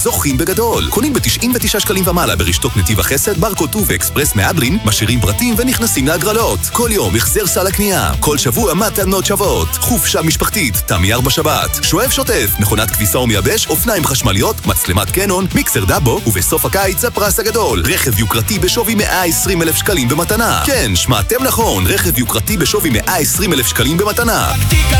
זוכים בגדול. קונים ב-99 שקלים ומעלה ברשתות נתיב החסד, ברקוטו ואקספרס מהדרין, משאירים פרטים ונכנסים להגרלות. כל יום החזר סל הקנייה, כל שבוע מתנות שוות, חופשה משפחתית, תמי 4 שבת, שואב שוטף, מכונת כביסה ומייבש, אופניים חשמליות, מצלמת קנון, מיקסר דאבו, ובסוף הקיץ הפרס הגדול, רכב יוקרתי בשווי 120,000 שקלים במתנה. כן, שמעתם נכון, רכב יוקרתי בשווי 120,000 שקלים במתנה.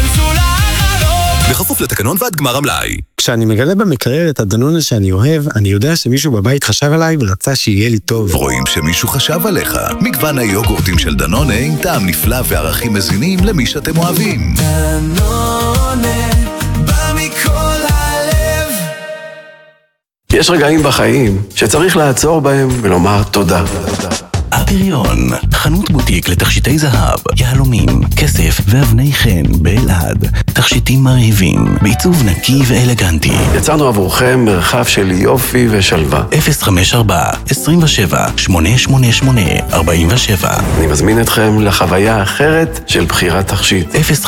בכפוף לתקנון ועד גמר המלאי. כשאני מגלה במקרר את הדנונה שאני אוהב, אני יודע שמישהו בבית חשב עליי ורצה שיהיה לי טוב. רואים שמישהו חשב עליך. מגוון היוגורטים של דנונה עם טעם נפלא וערכים מזינים למי שאתם אוהבים. דנונה, בא מכל הלב. יש רגעים בחיים שצריך לעצור בהם ולומר תודה. הפריון, חנות בוטיק לתכשיטי זהב, יהלומים, כסף ואבני חן באלעד. תכשיטים מרהיבים, בעיצוב נקי ואלגנטי. יצרנו עבורכם מרחב של יופי ושלווה. 054-27-888-47. אני מזמין אתכם לחוויה אחרת של בחירת תכשיט.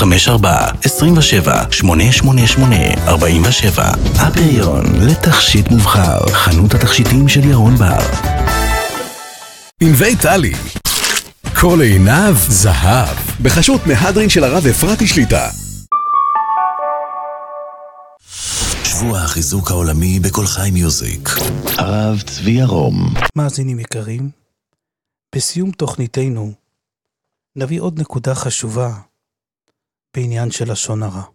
054-27-888-47. הפריון, לתכשיט מובחר. חנות התכשיטים של ירון בר. ענבי טלי, כל עיניו זהב, בחשות מהדרין של הרב אפרתי שליטה. שבוע החיזוק העולמי בכל חי מיוזיק. הרב צבי ירום. מאזינים יקרים, בסיום תוכניתנו נביא עוד נקודה חשובה בעניין של לשון הרע.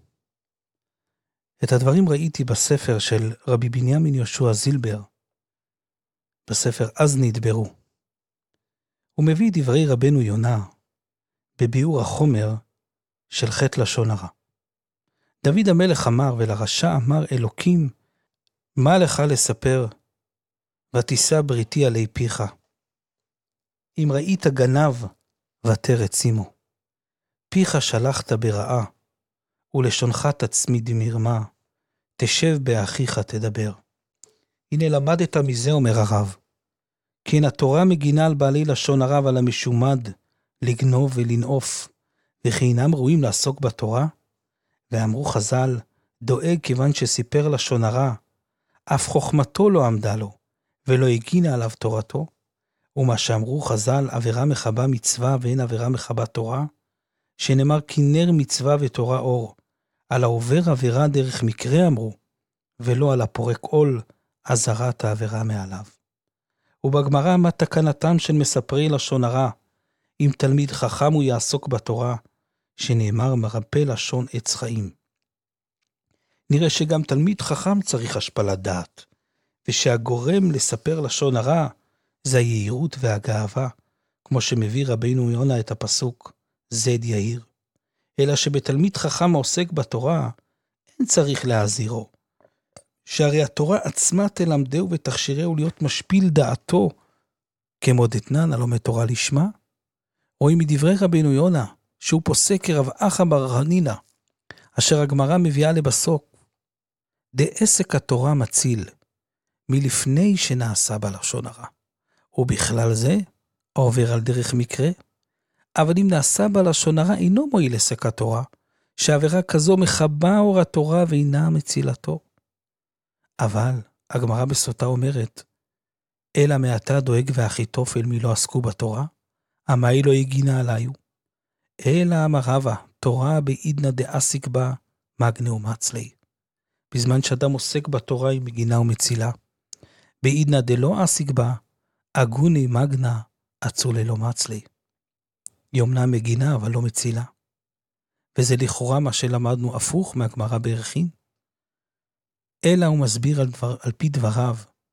את הדברים ראיתי בספר של רבי בנימין יהושע זילבר, בספר אז נדברו. הוא מביא דברי רבנו יונה בביאור החומר של חטא לשון הרע. דוד המלך אמר, ולרשע אמר אלוקים, מה לך לספר ותישא בריתי עלי פיך? אם ראית גנב ותרץ עמו. פיך שלחת ברעה, ולשונך תצמיד מרמה, תשב באחיך תדבר. הנה למדת מזה, אומר הרב, כן התורה מגינה על בעלי לשון הרע ועל המשומד, לגנוב ולנעוף, וכי אינם ראויים לעסוק בתורה? ואמרו חז"ל, דואג כיוון שסיפר לשון הרע, אף חוכמתו לא עמדה לו, ולא הגינה עליו תורתו. ומה שאמרו חז"ל, עבירה מחבה מצווה ואין עבירה מחבה תורה, שנאמר כי נר מצווה ותורה אור, על העובר עבירה דרך מקרה אמרו, ולא על הפורק עול, עזרת העבירה מעליו. ובגמרא מה תקנתם של מספרי לשון הרע, אם תלמיד חכם הוא יעסוק בתורה, שנאמר מרפא לשון עץ חיים. נראה שגם תלמיד חכם צריך השפלת דעת, ושהגורם לספר לשון הרע, זה היהירות והגאווה, כמו שמביא רבינו יונה את הפסוק, זד יהיר. אלא שבתלמיד חכם העוסק בתורה, אין צריך להזהירו. שהרי התורה עצמה תלמדהו ותכשירהו להיות משפיל דעתו, כמו דתנן הלומד תורה לשמה. רואים מדברי רבינו יונה, שהוא פוסק כרב אחא בר חנינא, אשר הגמרא מביאה לבסוק, דעסק התורה מציל, מלפני שנעשה בלשון הרע. ובכלל זה, עובר על דרך מקרה, אבל אם נעשה בלשון הרע, אינו מועיל עסק התורה, שעבירה כזו מחבה אור התורה ואינה מצילתו. אבל הגמרא בסוטה אומרת, אלא מעתה דואג ואחיתופל מי לא עסקו בתורה, המאי לא הגינה עליו. אלא אמר רבא, תורה בעידנא דעסיק בה, מגנה ומצלי. בזמן שאדם עוסק בתורה היא מגינה ומצילה. בעידנא דלא עסיק בה, אגוני מגנה, אצולי לא מצלי. היא אומנם מגינה אבל לא מצילה. וזה לכאורה מה שלמדנו הפוך מהגמרא בערכין. אלא הוא מסביר על פי דבריו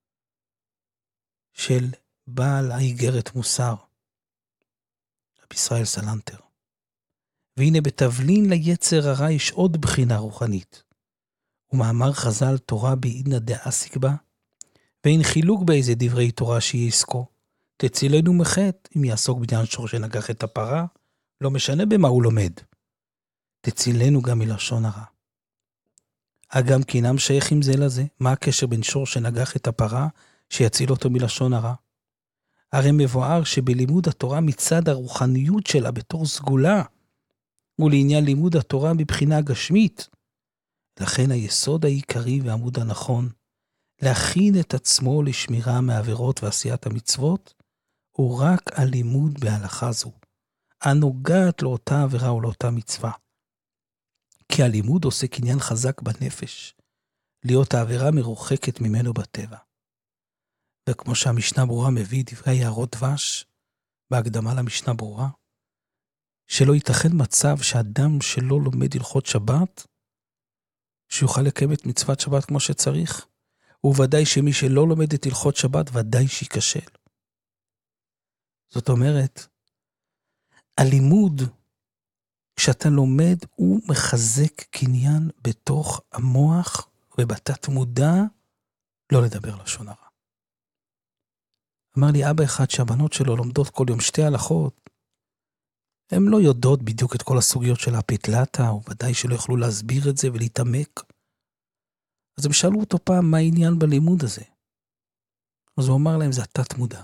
של בעל האיגרת מוסר, רבי ישראל סלנטר. והנה בתבלין ליצר הרע יש עוד בחינה רוחנית. ומאמר חז"ל תורה בעידנא דעסיק בה, ואין חילוק באיזה דברי תורה שיעסקו. תצילנו מחטא, אם יעסוק בעניין שור שנגח את הפרה, לא משנה במה הוא לומד. תצילנו גם מלשון הרע. אגם כי אינם שייכים זה לזה, מה הקשר בין שור שנגח את הפרה, שיציל אותו מלשון הרע? הרי מבואר שבלימוד התורה מצד הרוחניות שלה בתור סגולה, ולעניין לימוד התורה מבחינה גשמית. לכן היסוד העיקרי והעמוד הנכון, להכין את עצמו לשמירה מעבירות ועשיית המצוות, הוא רק הלימוד בהלכה זו, הנוגעת לאותה עבירה או לאותה מצווה. כי הלימוד עושה קניין חזק בנפש, להיות העבירה מרוחקת ממנו בטבע. וכמו שהמשנה ברורה מביא דברי יערות דבש, בהקדמה למשנה ברורה, שלא ייתכן מצב שאדם שלא לומד הלכות שבת, שיוכל לקיים את מצוות שבת כמו שצריך, וודאי שמי שלא לומד את הלכות שבת, ודאי שיקשל. זאת אומרת, הלימוד, כשאתה לומד, הוא מחזק קניין בתוך המוח, ובתת מודע, לא לדבר לשון הרע. אמר לי אבא אחד שהבנות שלו לומדות כל יום 2 הלכות, הן לא יודעות בדיוק את כל הסוגיות של הפתלתה, וודאי שלא יוכלו להסביר את זה ולהתעמק. אז הם שאלו אותו פעם מה העניין בלימוד הזה. אז הוא אמר להם, זה התת מודע.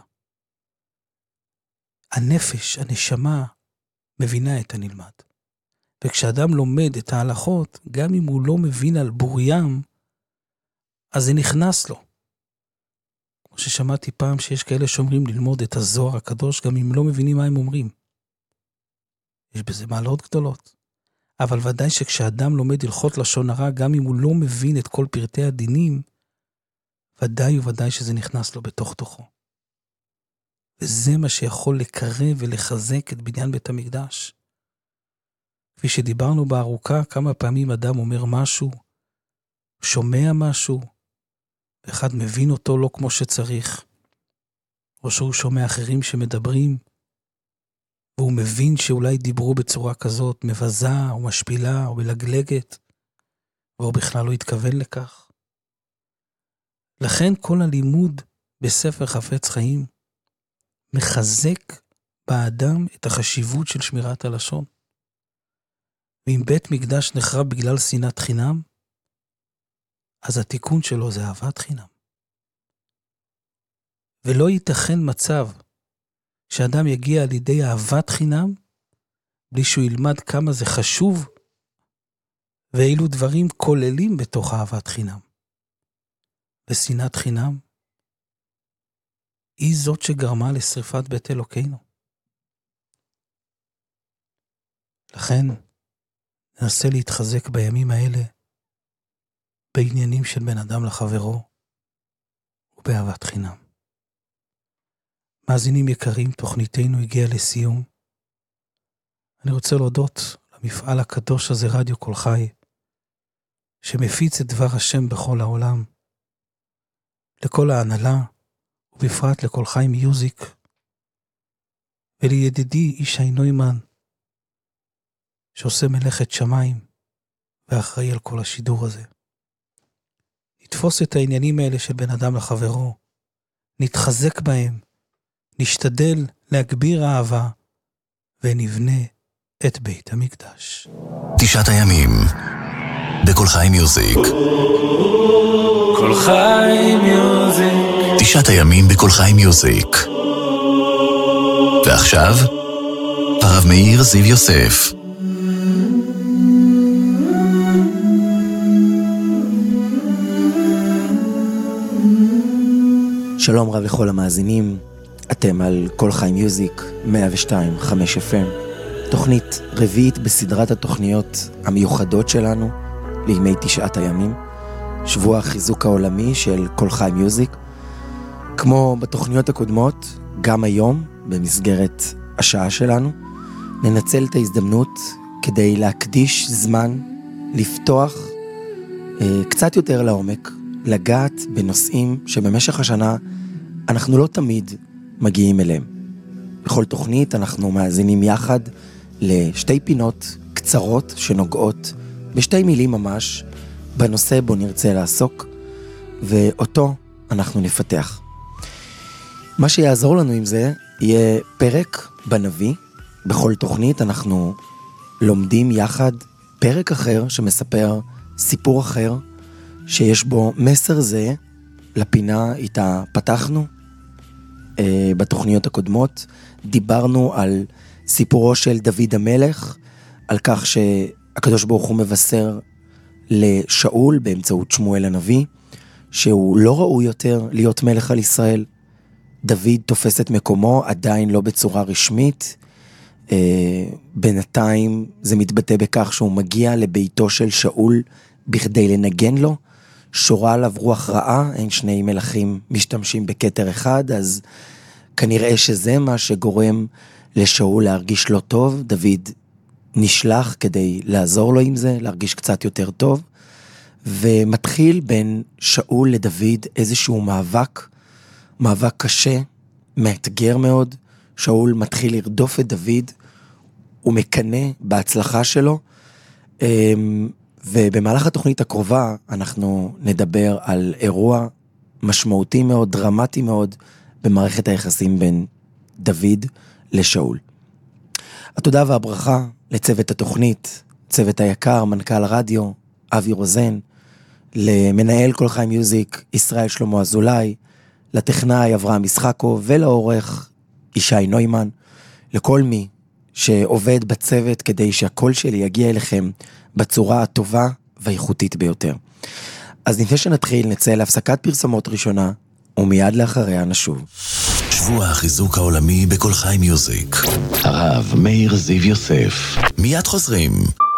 הנפש, הנשמה, מבינה את הנלמד. וכשאדם לומד את ההלכות, גם אם הוא לא מבין על בוריים, אז זה נכנס לו. כמו ששמעתי פעם שיש כאלה שאומרים ללמוד את הזוהר הקדוש, גם אם לא מבינים מה הם אומרים. יש בזה מעלות גדולות. אבל ודאי שכשאדם לומד הלכות לשון הרע, גם אם הוא לא מבין את כל פרטי הדינים, ודאי וודאי שזה נכנס לו בתוך תוכו. וזה מה שיכול לקרב ולחזק את בניין בית המקדש. כפי שדיברנו בארוכה, כמה פעמים אדם אומר משהו, שומע משהו, ואחד מבין אותו לא כמו שצריך, או שהוא שומע אחרים שמדברים, והוא מבין שאולי דיברו בצורה כזאת, מבזה או משפילה או מלגלגת, והוא בכלל לא התכוון לכך. לכן כל הלימוד בספר חפץ חיים, מחזק באדם את החשיבות של שמירת הלשון. ואם בית מקדש נחרב בגלל שנאת חינם, אז התיקון שלו זה אהבת חינם. ולא ייתכן מצב שאדם יגיע על ידי אהבת חינם, בלי שהוא ילמד כמה זה חשוב, ואילו דברים כוללים בתוך אהבת חינם. ושנאת חינם, היא זאת שגרמה לשריפת בית אלוקינו. לכן, ננסה להתחזק בימים האלה, בעניינים של בן אדם לחברו, ובאהבת חינם. מאזינים יקרים, תוכניתנו הגיעה לסיום. אני רוצה להודות למפעל הקדוש הזה, רדיו כל חי, שמפיץ את דבר השם בכל העולם, לכל ההנהלה, ובפרט לכל חי מיוזיק, ולידידי ישי נוימן, שעושה מלאכת שמיים, ואחראי על כל השידור הזה. נתפוס את העניינים האלה של בן אדם לחברו, נתחזק בהם, נשתדל להגביר אהבה, ונבנה את בית המקדש. 9 הימים, בכל חי מיוזיק. כל חי מיוזיק. 9 הימים בכל חי מיוזיק. ועכשיו, הרב מאיר זיו יוסף. שלום רב לכל המאזינים, אתם על כל חי מיוזיק 102.5 FM, תוכנית רביעית בסדרת התוכניות המיוחדות שלנו לימי 9 הימים, שבוע החיזוק העולמי של כל חי מיוזיק. כמו בתוכניות הקודמות, גם היום במסגרת השעה שלנו ננצל את ההזדמנות כדי להקדיש זמן לפתוח קצת יותר לעומק, לגעת בנושאים שבמשך השנה אנחנו לא תמיד מגיעים אליהם. בכל תוכנית אנחנו מאזינים יחד לשתי פינות קצרות שנוגעות בשתי מילים ממש בנושא בו נרצה לעסוק, ואותו אנחנו נפתח. מה שיעזור לנו עם זה יהיה פרק בנביא. בכל תוכנית אנחנו לומדים יחד פרק אחר שמספר סיפור אחר, שיש בו מסר זה לפינה איתה פתחנו. בתוכניות הקודמות דיברנו על סיפורו של דוד המלך, על כך שהקדוש ברוך הוא מבשר לשאול באמצעות שמואל הנביא, שהוא לא ראוי יותר להיות מלך על ישראל. דוד תופס את מקומו, עדיין לא בצורה רשמית. בינתיים זה מתבטא בכך שהוא מגיע לביתו של שאול בכדי לנגן לו. שורה עליו רוח רעה, אין שני מלכים משתמשים בכתר אחד, אז כנראה שזה מה שגורם לשאול להרגיש לא טוב. דוד נשלח כדי לעזור לו עם זה, להרגיש קצת יותר טוב, ומתחיל בין שאול לדוד איזשהו מאבק קשה, מאתגר מאוד. שאול מתחיל לרדוף את דוד, הוא מקנה בהצלחה שלו, ובמהלך התוכנית הקרובה אנחנו נדבר על אירוע משמעותי מאוד, דרמטי מאוד, במערכת היחסים בין דוד לשאול. התודה והברכה לצוות התוכנית, צוות היקר, מנכ"ל הרדיו, אבי רוזן, למנהל כל חיים מיוזיק, ישראל שלמה אזולאי, לטכנאי אברהם משחקו, ולעורך ישי נוימן, לכל מי שעובד בצוות כדי שהקול שלי יגיע אליכם בצורה הטובה והאיכותית ביותר. אז לפני שנתחיל, נצא להפסקת פרסומות ראשונה, ומיד לאחריה נשוב. שבוע החיזוק העולמי בכל חיים מיוזיק. הרב מאיר זיו יוסף. מיד חוזרים.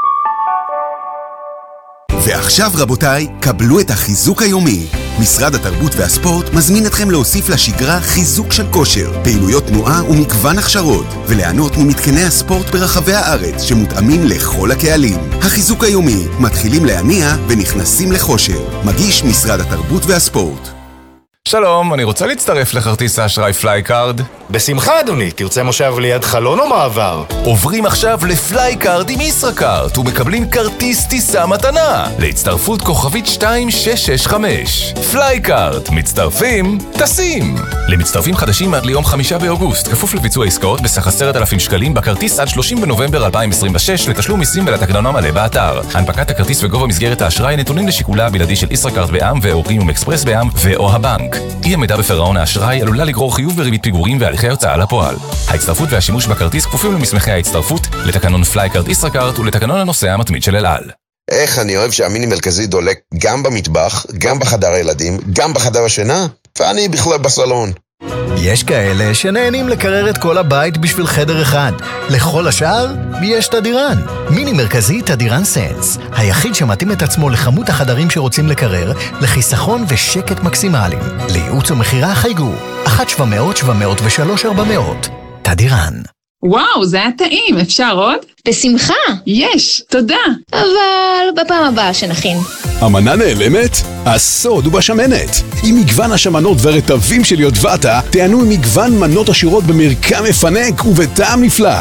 ועכשיו רבותיי, קבלו את החיזוק היומי. משרד התרבות והספורט מזמין אתכם להוסיף לשגרה חיזוק של כושר, פעילויות תנועה ומגוון הכשרות, וליהנות ממתקני הספורט ברחבי הארץ שמותאמים לכל הקהלים. החיזוק היומי, מתחילים להניע ונכנסים לחושר. מגיש משרד התרבות והספורט. שלום, אני רוצה להצטרף לכרטיס האשראי פלייקארד. בשמחה אדוני, תרצה מושב ליד חלון או מעבר? עוברים עכשיו לפלייקארד עם ישראכרט ומקבלים כרטיס טיסה מתנה להצטרפות כוכבית 2665. פלייקארד, מצטרפים, טסים. למצטרפים חדשים עד ליום 5 באוגוסט, כפוף לביצוע עסקאות בסך 10,000 שקלים בכרטיס עד 30 בנובמבר 2026 לתשלום מיסים ולתקנון המלא באתר. הנפקת הכרטיס וגובה מסגרת האשראי נתונים לשיקולה הבלעדי של ישראכרט בע"מ ואוריום אקספרס בע"מ ואו הבנק. אי עמידה בפירעון האשראי עלולה לגרור חיוב בריבית פיגורים והליכי הוצאה לפועל. ההצטרפות והשימוש בכרטיס כפופים למסמכי ההצטרפות, לתקנון פלייקארד ישראכרט ולתקנון הנוסע המתמיד של אל על. איך אני אוהב שהמיני מרכזי דולק גם במטבח, גם בחדר הילדים, גם בחדר השינה, ואני בכלל בסלון. יש כאלה שנהנים לקרר את כל הבית בשביל חדר אחד. לכל השאר, יש תדירן. מיני מרכזי תדירן סנס. היחיד שמתאים את עצמו לכמות החדרים שרוצים לקרר, לחיסכון ושקט מקסימליים. לייעוץ ומחירה חייגו. 1-700-703-400. תדירן. וואו, זה היה טעים. אפשר עוד? בשמחה. יש, תודה. אבל בפעם הבאה שנכין. המנה נעלמת? הסוד הוא בשמנת. עם מגוון השמנות ורטבים של יודבטה, תענו עם מגוון מנות עשירות במרקם מפנק ובטעם נפלא.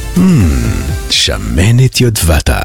שמנת יודבטה.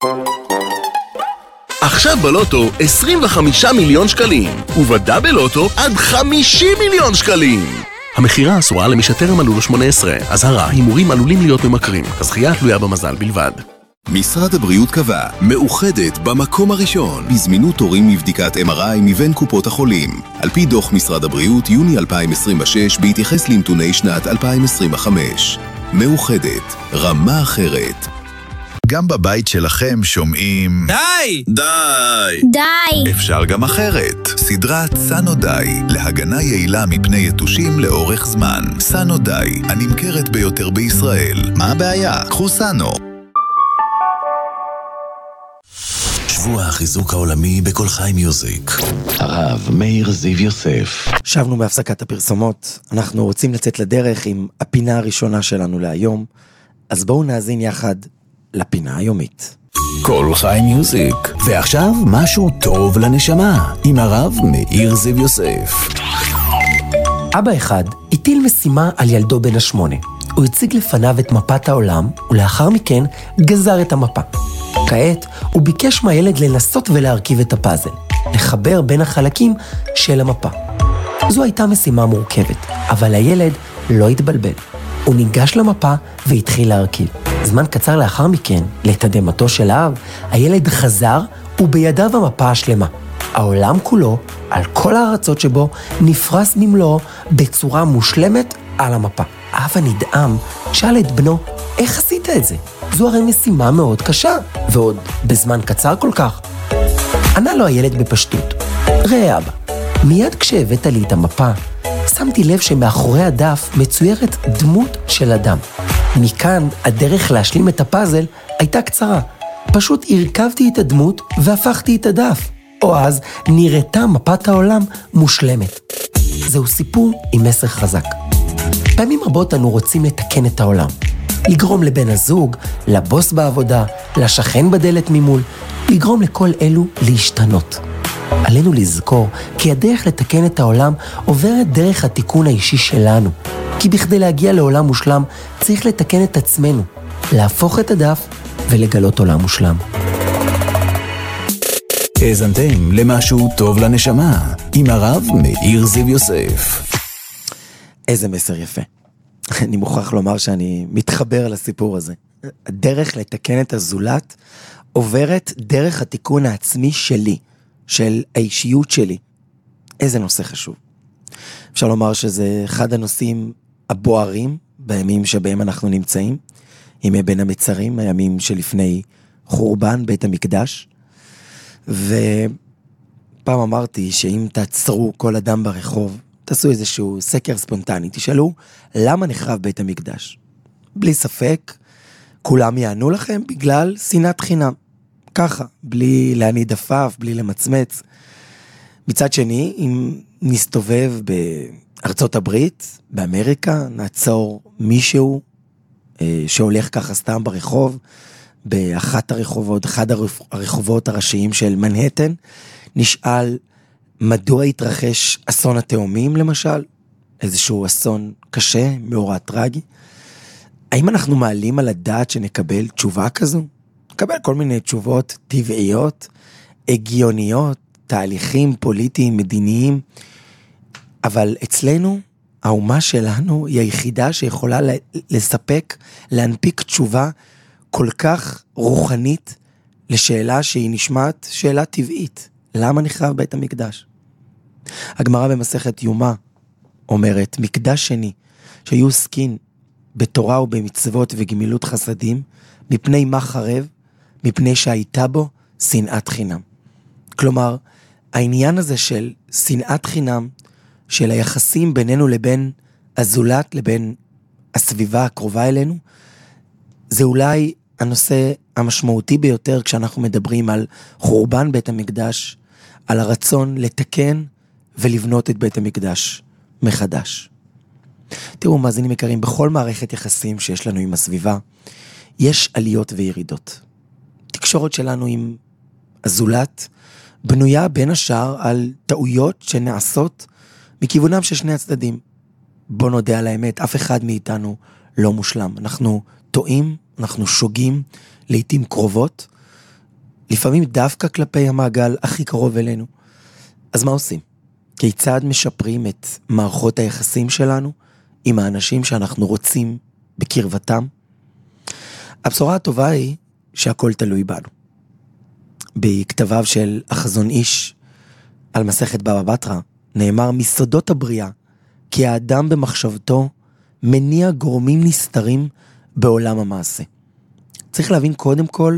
עכשיו בלוטו 25 מיליון שקלים, ובדאבל לוטו עד 50 מיליון שקלים. המחירה אסורה למי שטרם מלאו לו 18. אזהרה, הימורים עלולים להיות ממכרים. הזכייה תלויה במזל בלבד. משרד הבריאות קבע, מאוחדת במקום הראשון בזמינות תורים לבדיקת MRI מבין קופות החולים. על פי דוח משרד הבריאות יוני 2026 בהתייחס לנתוני שנת 2025. מאוחדת, רמה אחרת. גם בבית שלכם שומעים... די! די! די! אפשר גם אחרת. סדרת סנו די, להגנה יעילה מפני יתושים לאורך זמן. סנו די, הנמכרת ביותר בישראל. מה הבעיה? קחו סנו. שבוע החיזוק העולמי בכל חיים מיוזיק. הרב מאיר זיו יוסף. שבנו בהפסקת הפרסומות. אנחנו רוצים לצאת לדרך עם הפינה הראשונה שלנו להיום, אז בואו נאזין יחד לפינה היומית. כל חיים מיוזיק. ועכשיו משהו טוב לנשמה, עם הרב מאיר זיו יוסף. אבא אחד הטיל משימה על ילדו בן 8. הוא הציג לפניו את מפת העולם, ולאחר מכן גזר את המפה. כעת הוא ביקש מהילד לנסות ולהרכיב את הפאזל, לחבר בין החלקים של המפה. זו הייתה משימה מורכבת, אבל הילד לא התבלבל. הוא ניגש למפה והתחיל להרכיב. זמן קצר לאחר מכן, לתדהמתו של האב, הילד חזר ובידיו המפה השלמה. העולם כולו, על כל הארצות שבו, נפרס במלואו בצורה מושלמת על המפה. האב הנדהם שאל את בנו, איך עשית את זה? זו הרי משימה מאוד קשה, ועוד בזמן קצר כל כך. ענה לו הילד בפשטות, ראה אבא, מיד כשהבאת לי את המפה, שמתי לב שמאחורי הדף מצוירת דמות של אדם. מכאן הדרך להשלים את הפאזל הייתה קצרה. פשוט הרכבתי את הדמות והפכתי את הדף. או אז נראתה מפת העולם מושלמת. זהו סיפור עם מסר חזק. פעמים רבות אנו רוצים לתקן את העולם. לגרום לבן הזוג, לבוס בעבודה, לשכן בדלת ממול, לגרום לכל אלו להשתנות. עלינו לזכור כי הדרך לתקן את העולם עוברת דרך התיקון האישי שלנו. כי בכדי להגיע לעולם מושלם צריך לתקן את עצמנו, להפוך את הדף ולגלות עולם מושלם. האזנתם למשהו טוב לנשמה, עם הרב מאיר זיו יוסף. איזה מסר יפה. אני מוכרח לומר שאני מתחבר לסיפור הזה. הדרך לתקן את הזולת עוברת דרך התיקון העצמי שלי, של האישיות שלי. איזה נושא חשוב. אפשר לומר שזה אחד הנושאים הבוערים בימים שבהם אנחנו נמצאים, ימי בין המצרים, הימים שלפני חורבן בית המקדש. ופעם אמרתי שאם תעצרו כל אדם ברחוב, תעשו איזשהו סקר ספונטני, תשאלו למה נחרב בית המקדש. בלי ספק, כולם יענו לכם בגלל שנאת חינם. ככה, בלי להניד עפעף, בלי למצמץ. מצד שני, אם נסתובב בארצות הברית, באמריקה, נעצור מישהו שהולך ככה סתם ברחוב, אחד הרחובות הראשיים של מנהטן, נשאל מדוע התרחש אסון התאומים למשל, איזשהו אסון קשה, מאורע טרגי. האם אנחנו מעלים על הדעת שנקבל תשובה כזו? נקבל כל מיני תשובות טבעיות, הגיוניות, תהליכים פוליטיים, מדיניים, אבל אצלנו, האומה שלנו היא היחידה שיכולה לספק, להנפיק תשובה כל כך רוחנית לשאלה שהיא נשמעת שאלה טבעית. למה נחרב בית המקדש? הגמרא במסכת יומא אומרת, מקדש שני שהיו עוסקים בתורה ובמצוות וגמילות חסדים, מפני מה חרב? מפני שהייתה בו שנאת חינם. כלומר, העניין הזה של שנאת חינם, של היחסים בינינו לבין הזולת, לבין הסביבה הקרובה אלינו, זה אולי הנושא המשמעותי ביותר כשאנחנו מדברים על חורבן בית המקדש, על הרצון לתקן ולבנות את בית המקדש מחדש. תראו, מאזינים יקרים, בכל מערכת יחסים שיש לנו עם הסביבה, יש עליות וירידות. תקשורת שלנו עם הזולת בנויה בין השאר על טעויות שנעשות מכיוונם של שני הצדדים. בוא נודה על האמת, אף אחד מאיתנו לא מושלם. אנחנו טועים, אנחנו שוגים, לעתים קרובות, לפעמים דווקא כלפי המעגל הכי קרוב אלינו. אז מה עושים? כיצד משפרים את מערכות היחסים שלנו עם האנשים שאנחנו רוצים בקרבתם? הבשורה הטובה היא שהכל תלוי בנו. בכתביו של החזון איש על מסכת בבא בתרא נאמר, מסודות הבריאה כי האדם במחשבתו מניע גורמים נסתרים בעולם המעשה. צריך להבין קודם כל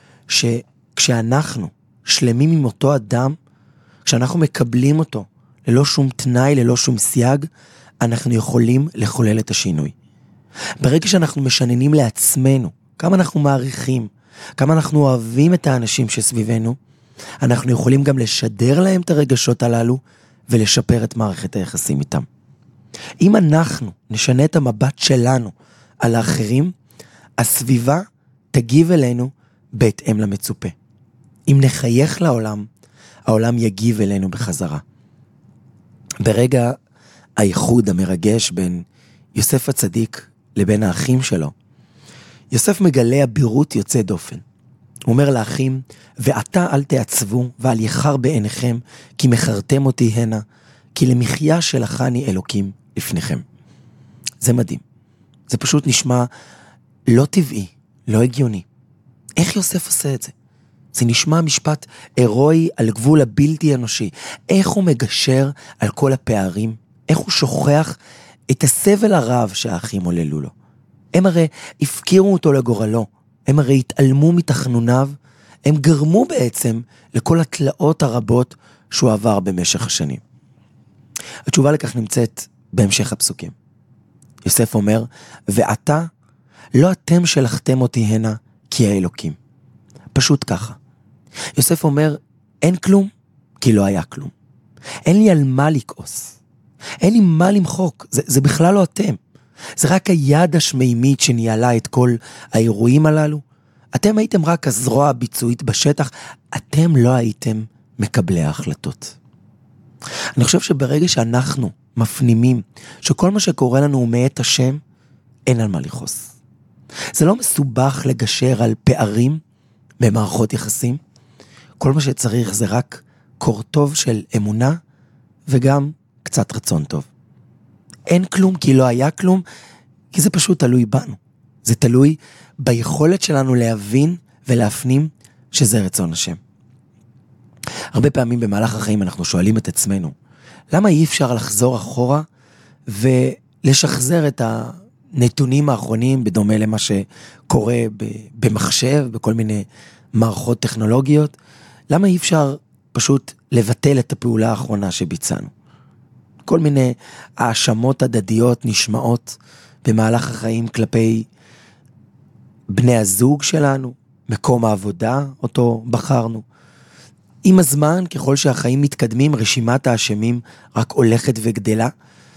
שכשאנחנו שלמים עם אותו אדם, כשאנחנו מקבלים אותו ללא שום תנאי, ללא שום סייג, אנחנו יכולים לחולל את השינוי. ברגע שאנחנו משננים לעצמנו כמה אנחנו מעריכים, כמה אנחנו אוהבים את האנשים שסביבנו, אנחנו יכולים גם לשדר להם את הרגשות הללו ולשפר את מערכת היחסים איתם. אם אנחנו נשנה את המבט שלנו על האחרים, הסביבה תגיב אלינו בהתאם למצופה. אם נחייך לעולם, העולם יגיב אלינו בחזרה. ברגע הייחוד המרגש בין יוסף הצדיק לבין האחים שלו, יוסף מגלה אבירות יוצא דופן. הוא אומר לאחים, ועתה אל תעצבו ועל יחר בעיניכם, כי מחרתם אותי הנה, כי למחיה שלחני אלוקים לפניכם. זה מדהים. זה פשוט נשמע לא טבעי, לא הגיוני. איך יוסף עושה את זה? זה נשמע משפט הירואי על גבול הבלתי אנושי. איך הוא מגשר על כל הפערים? איך הוא שוכח את הסבל הרב שהאחים עוללו לו? הם הרי הפקירו אותו לגורלו, הם הרי התעלמו מתכנוניו, הם גרמו בעצם לכל התלאות הרבות שהוא עבר במשך השנים. התשובה לכך נמצאת בהמשך הפסוקים. יוסף אומר, ועתה לא אתם שלחתם אותי הנה כי האלוקים. פשוט ככה. יוסף אומר, אין כלום כי לא היה כלום. אין לי על מה לכעוס. אין לי מה למחוק. זה בכלל לא אתם. זה רק היד השמימית שניהלה את כל האירועים הללו. אתם הייתם רק הזרוע הביצועית בשטח. אתם לא הייתם מקבלי ההחלטות. אני חושב שברגע שאנחנו מפנימים שכל מה שקורה לנו הוא מאת השם, אין על מה לכעוס. זה לא מסובך לגשר על פערים במערכות יחסים. כל מה שצריך זה רק קור טוב של אמונה וגם קצת רצון טוב. אין כלום כי לא היה כלום, כי זה פשוט תלוי בנו. זה תלוי ביכולת שלנו להבין ולהפנים שזה רצון השם. הרבה פעמים במהלך החיים אנחנו שואלים את עצמנו, למה אי אפשר לחזור אחורה ולשחזר את הנתונים האחרונים בדומה למה שקורה במחשב, בכל מיני מערכות טכנולוגיות? למה אי אפשר פשוט לבטל את הפעולה האחרונה שביצענו? כל מיני האשמות הדדיות נשמעות במהלך החיים כלפי בני הזוג שלנו, מקום העבודה אותו בחרנו. עם הזמן, ככל שהחיים מתקדמים, רשימת האשמים רק הולכת וגדלה,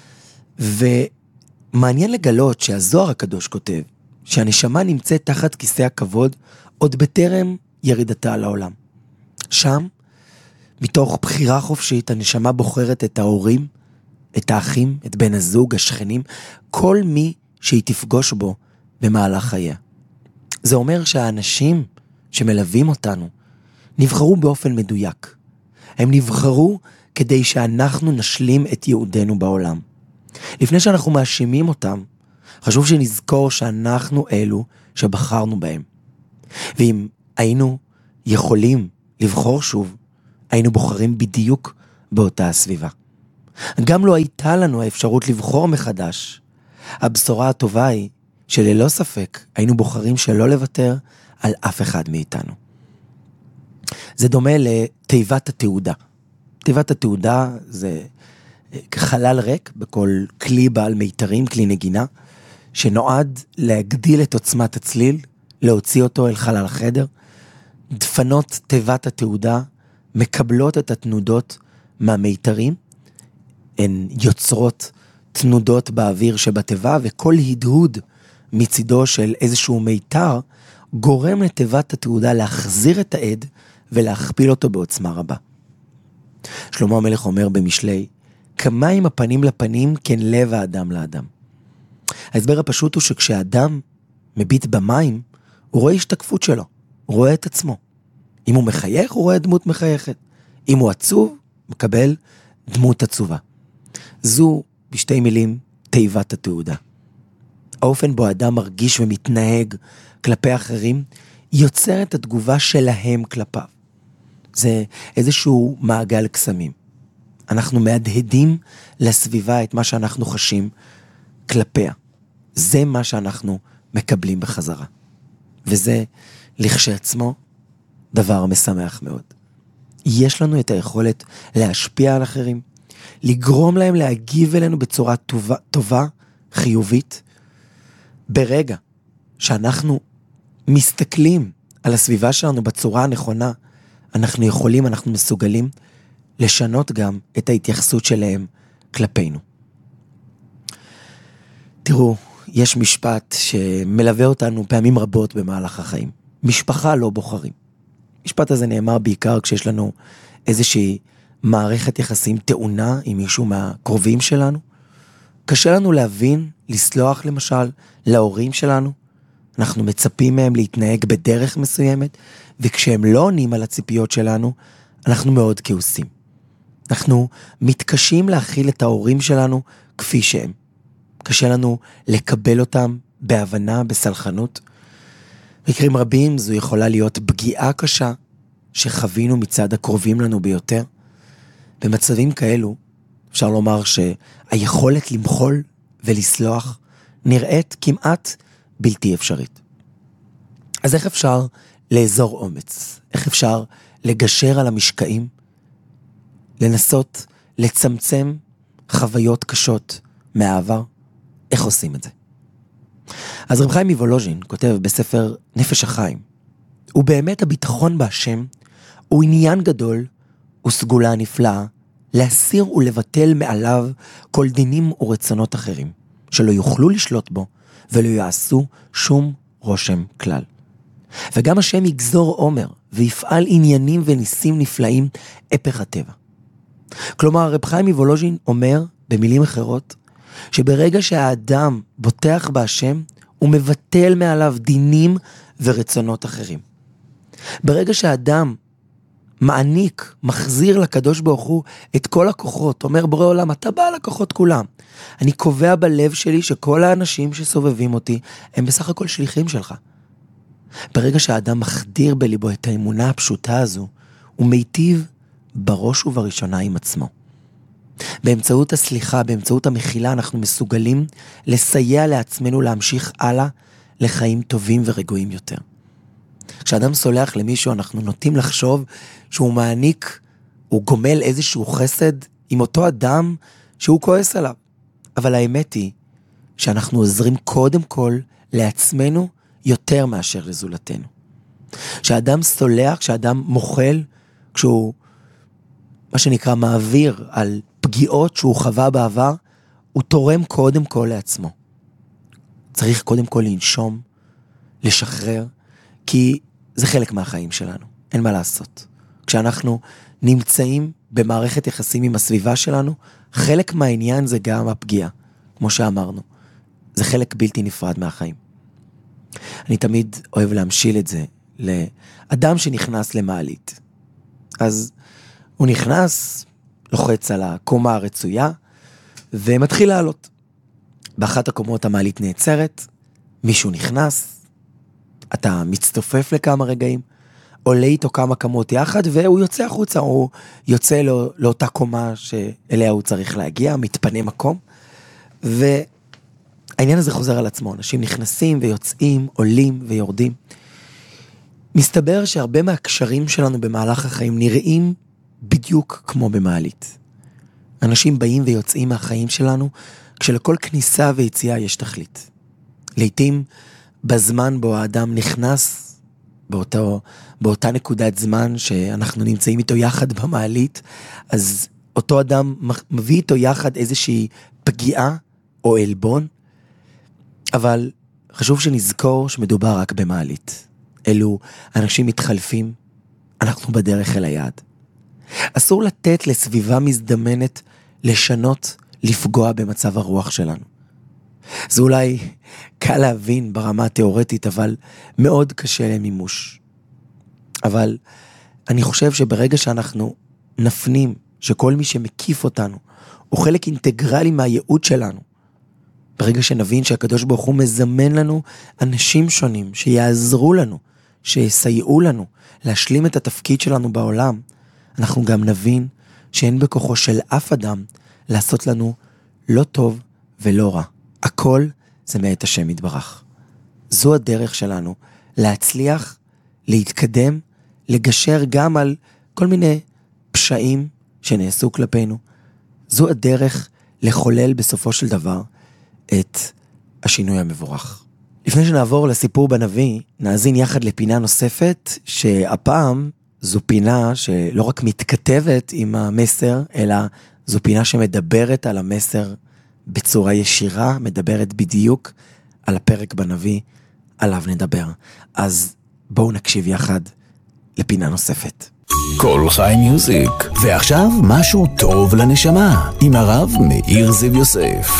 ומעניין לגלות שהזוהר הקדוש כותב, שהנשמה נמצאת תחת כיסא הכבוד, עוד בטרם ירידתה לעולם. שם, מתוך בחירה חופשית, הנשמה בוחרת את ההורים, את האחים, את בן הזוג, השכנים, כל מי שהיא תפגוש בו במהלך חייה. זה אומר שהאנשים שמלווים אותנו, נבחרו באופן מדויק. הם נבחרו כדי שאנחנו נשלים את יהודנו בעולם. לפני שאנחנו מאשימים אותם, חשוב שנזכור שאנחנו אלו שבחרנו בהם. ואם היינו יכולים לבחור שוב, היינו בוחרים בדיוק באותה הסביבה. גם לא הייתה לנו האפשרות לבחור מחדש. הבשורה הטובה היא שללא ספק היינו בוחרים שלא לוותר על אף אחד מאיתנו. זה דומה לתיבת התעודה. תיבת התעודה זה חלל ריק בכל כלי בעל מיתרים, כלי נגינה, שנועד להגדיל את עוצמת הצליל, להוציא אותו אל חלל החדר. דפנות תיבת התעודה מקבלות את התנודות מהמיתרים, הן יוצרות תנודות באוויר שבתיבה, וכל הדהוד מצידו של איזשהו מיתר גורם לתיבת התעודה להחזיר את העד ולהכפיל אותו בעוצמה רבה. שלמה המלך אומר במשלי, כמים הפנים לפנים כן לב האדם לאדם. ההסבר הפשוט הוא שכשאדם מביט במים, הוא רואה השתקפות שלו, הוא רואה את עצמו. אם הוא מחייך, הוא רואה דמות מחייכת. אם הוא עצוב, מקבל דמות עצובה. זו, בשתי מילים, תיבת התעודה. האופן בו האדם מרגיש ומתנהג כלפי אחרים, יוצר את התגובה שלהם כלפיו. זה איזשהו מעגל קסמים. אנחנו מהדהדים לסביבה את מה שאנחנו חשים כלפיה. זה מה שאנחנו מקבלים בחזרה. וזה לכשעצמו דבר משמח מאוד. יש לנו את היכולת להשפיע על אחרים, לגרום להם להגיב אלינו בצורה טובה, חיובית. ברגע שאנחנו מסתכלים על הסביבה שלנו בצורה הנכונה, אנחנו יכולים, אנחנו מסוגלים לשנות גם את ההתייחסות שלהם כלפינו. תראו, יש משפט שמלווה אותנו פעמים רבות במהלך החיים. משפחה לא בוחרים. משפט הזה נאמר בעיקר כשיש לנו איזושהי מערכת יחסים טעונה עם מישהו מהקרובים שלנו. קשה לנו להבין, לסלוח למשל להורים שלנו. אנחנו מצפים מהם להתנהג בדרך מסוימת, וכשהם לא עונים על הציפיות שלנו, אנחנו מאוד כעוסים. אנחנו מתקשים להכיל את ההורים שלנו כפי שהם. קשה לנו לקבל אותם בהבנה, בסלחנות. מקרים רבים זו יכולה להיות פגיעה קשה שחווינו מצד הקרובים לנו ביותר. במצבים כאלו אפשר לומר שהיכולת למחול ולסלוח נראית כמעט בלתי אפשרית. אז איך אפשר לאזור אומץ? איך אפשר לגשר על המשקעים? לנסות לצמצם חוויות קשות מהעבר, איך עושים את זה? אז רב חיים מוולוז'ין כותב בספר נפש החיים, ובאמת הביטחון בהשם הוא עניין גדול וסגולה נפלאה, להסיר ולבטל מעליו כל דינים ורצונות אחרים, שלא יוכלו לשלוט בו ולא יעשו שום רושם כלל. וגם השם יגזור עומר ויפעל עניינים וניסים נפלאים הפך הטבע. כלומר, רב חיים מוולוז'ין אומר, במילים אחרות, שברגע שהאדם בוטח בהשם, הוא מבטל מעליו דינים ורצונות אחרים. ברגע שהאדם מעניק, מחזיר לקדוש ברוך הוא את כל הכוחות, אומר בורא עולם, אתה בעל הכוחות כולם. אני קובע בלב שלי שכל האנשים שסובבים אותי, הם בסך הכל שליחים שלך. ברגע שהאדם מחדיר בליבו את האמונה הפשוטה הזו, הוא מיטיב בראש ובראשונה עם עצמו. באמצעות הסליחה, באמצעות המחילה, אנחנו מסוגלים לסייע לעצמנו להמשיך הלאה לחיים טובים ורגועים יותר. כשאדם סולח למישהו, אנחנו נוטים לחשוב שהוא מעניק, הוא גומל איזשהו חסד עם אותו אדם שהוא כועס עליו. אבל האמת היא שאנחנו עוזרים קודם כל לעצמנו יותר מאשר לזולתנו. כשאדם סולח, כשאדם מוחל, כשהוא מה שנקרא מעביר על פגיעות שהוא חווה בעבר, הוא תורם קודם כל לעצמו. צריך קודם כל לנשום, לשחרר, כי זה חלק מהחיים שלנו, אין מה לעשות. כשאנחנו נמצאים במערכת יחסים עם הסביבה שלנו, חלק מהעניין זה גם הפגיעה, כמו שאמרנו. זה חלק בלתי נפרד מהחיים. אני תמיד אוהב להמשיל את זה לאדם שנכנס למעלית. אז הוא נכנס, לוחץ על הקומה הרצויה, ומתחיל לעלות. באחת הקומות המעלית נעצרת, מישהו נכנס, אתה מצטופף לכמה רגעים, עולה איתו כמה קמות יחד, והוא יוצא החוצה, הוא יוצא לאותה קומה שאליה הוא צריך להגיע, מתפנה מקום, והעניין הזה חוזר על עצמו, אנשים נכנסים ויוצאים, עולים ויורדים. מסתבר שהרבה מהקשרים שלנו במהלך החיים נראים בדיוק כמו במעלית. אנשים באים ויוצאים מהחיים שלנו, כשלכל כניסה ויציאה יש תכלית. לעתים בזמן בו האדם נכנס, באותה נקודת זמן שאנחנו נמצאים איתו יחד במעלית, אז אותו אדם מביא איתו יחד איזושהי פגיעה או אלבון, אבל חשוב שנזכור שמדובר רק במעלית. אלו אנשים מתחלפים, אנחנו בדרך אל היעד. אסור לתת לסביבה מזדמנת לשנות, לפגוע במצב הרוח שלנו. זה אולי קל להבין ברמה התיאורטית, אבל מאוד קשה למימוש. אבל אני חושב שברגע שאנחנו נפנים שכל מי שמקיף אותנו הוא חלק אינטגרלי מהייעוד שלנו, ברגע שנבין שהקדוש ברוך הוא מזמן לנו אנשים שונים שיעזרו לנו, שיסייעו לנו להשלים את התפקיד שלנו בעולם, אנחנו גם נבין שאין בכוחו של אף אדם לעשות לנו לא טוב ולא רע. הכל זה מאת השם יתברך. זו הדרך שלנו להצליח, להתקדם, לגשר גם על כל מיני פשעים שנעשו כלפינו. זו הדרך לחולל בסופו של דבר את השינוי המבורך. לפני שנעבור לסיפור בנביא, נאזין יחד לפינה נוספת, שהפעם זו פינה שלא רק מתכתבת עם המסר, אלא זו פינה שמדברת על המסר בצורה ישירה, מדברת בדיוק על הפרק בנביא, עליו נדבר. אז בואו נקשיב יחד לפינה נוספת. כל חיים מיוזיק. ועכשיו משהו טוב לנשמה, עם הרב מאיר זיו יוסף.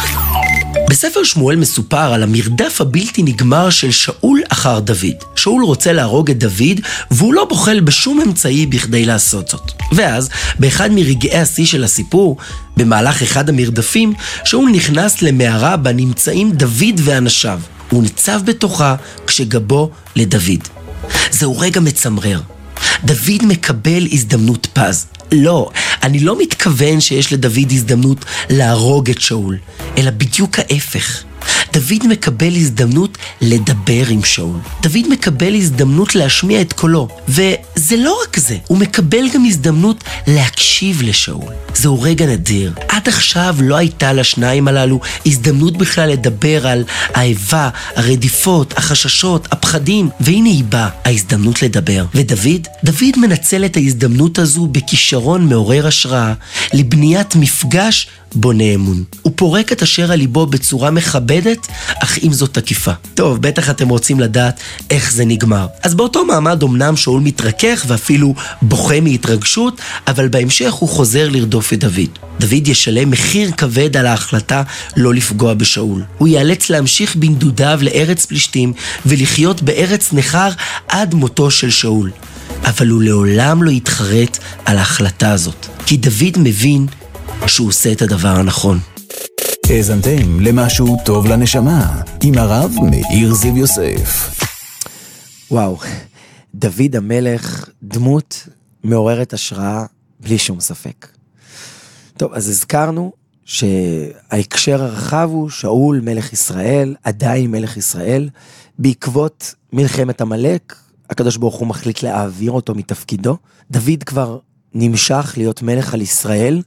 בספר שמואל מסופר על המרדף הבלתי נגמר של שאול אחר דוד. שאול רוצה להרוג את דוד, והוא לא בוחל בשום אמצעי בכדי לעשות זאת. ואז, באחד מרגעי השיא של הסיפור, במהלך אחד המרדפים, שאול נכנס למערה בה נמצאים דוד ואנשיו. הוא ניצב בתוכה כשגבו לדוד. זהו רגע מצמרר. דוד מקבל הזדמנות פז. לא, אני לא מתכוון שיש לדוד הזדמנות להרוג את שאול, אלא בדיוק ההפך. דוד מקבל הזדמנות לדבר עם שאול. דוד מקבל הזדמנות להשמיע את קולו. וזה לא רק זה, הוא מקבל גם הזדמנות להקשיב לשאול. זהו רגע נדיר. עד עכשיו לא הייתה לשניים הללו הזדמנות בכלל לדבר על האיבה, הרדיפות, החששות, הפחדים, והנה היא באה, ההזדמנות לדבר. דוד מנצל את ההזדמנות הזו בכישרון מעורר השראה, לבניית מפגש בונה אמון. הוא פורק את אשר על ליבו בצורה מכבדת, אך עם זאת תקיפה. טוב, בטח אתם רוצים לדעת איך זה נגמר. אז באותו מעמד אמנם שאול מתרכך ואפילו בוכה מהתרגשות, אבל בהמשך הוא חוזר לרדוף את דוד. דוד ישלם מחיר כבד על ההחלטה לא לפגוע בשאול. הוא ייאלץ להמשיך בנדודיו לארץ פלישתים ולחיות בארץ נחר עד מותו של שאול. אבל הוא לעולם לא יתחרט על ההחלטה הזאת, כי דוד מבין שהוא עושה את הדבר הנכון. האזנתם למשהו טוב לנשמה, עם הרב מאיר זיו יוסף. וואו, דוד המלך, דמות מעוררת השראה בלי שום ספק. טוב, אז הזכרנו שההקשר הרחב הוא שאול מלך ישראל, עדיין מלך ישראל, בעקבות מלחמת עמלק, הקדוש ברוך הוא מחליט להעביר אותו מתפקידו. דוד כבר נמשך להיות מלך על ישראל,